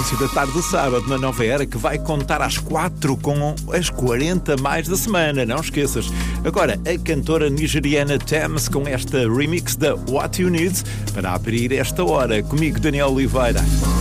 início da tarde de sábado na Nova Era, que vai contar às 4 com as 40 mais da semana, não esqueças. Agora, a cantora nigeriana Tems com esta remix da What You Need para abrir esta hora. Comigo, Daniel Oliveira.